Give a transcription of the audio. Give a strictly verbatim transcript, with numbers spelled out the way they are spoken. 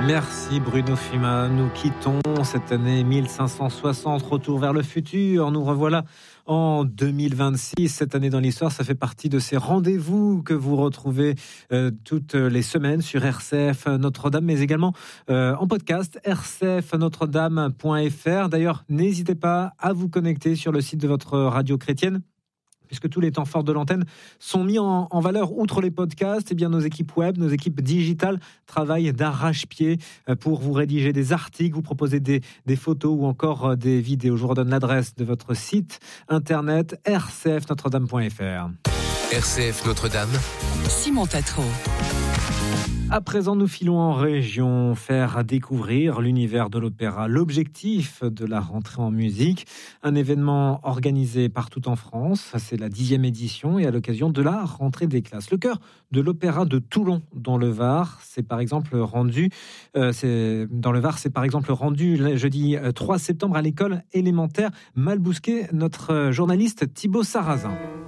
Merci Bruno Fima. Nous quittons cette année mille cinq cent soixante, retour vers le futur. Nous revoilà en deux mille vingt-six. Cette année dans l'histoire, ça fait partie de ces rendez-vous que vous retrouvez euh, toutes les semaines sur R C F Notre-Dame, mais également euh, en podcast r c f notre dame point f r. D'ailleurs, n'hésitez pas à vous connecter sur le site de votre radio chrétienne, puisque tous les temps forts de l'antenne sont mis en, en valeur. Outre les podcasts, eh bien, nos équipes web, nos équipes digitales travaillent d'arrache-pied pour vous rédiger des articles, vous proposer des, des photos ou encore des vidéos. Je vous redonne l'adresse de votre site internet r c f notre dame point f r. R C F Notre-Dame, Simon Tatro. À présent, nous filons en région, faire découvrir l'univers de l'opéra. L'objectif de la rentrée en musique, un événement organisé partout en France. C'est la dixième édition et à l'occasion de la rentrée des classes. Le cœur de l'opéra de Toulon, dans le Var, c'est par exemple rendu, euh, c'est, dans le Var, c'est par exemple rendu jeudi trois septembre à l'école élémentaire Malbousquet. Notre journaliste Thibaut Sarrazin.